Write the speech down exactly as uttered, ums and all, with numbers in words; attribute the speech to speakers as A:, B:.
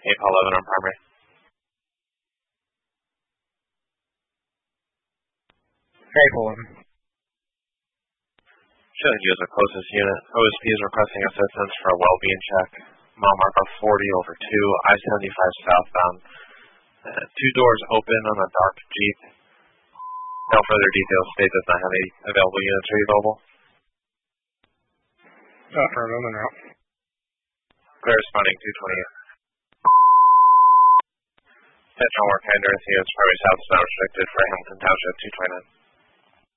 A: eight eleven on primary.
B: eight eleven.
A: Showing you as the closest unit. O S P is requesting assistance for a well-being check. Mile marker forty over two, I seventy-five southbound. Uh, two doors open on a dark Jeep. No further details. State does not have any available units. Are you available?
B: Affirmative, and out.
A: Clear responding two twenty-eight. Attention all work, Henderson units, primary southbound restricted for Hamilton Township two twenty-nine.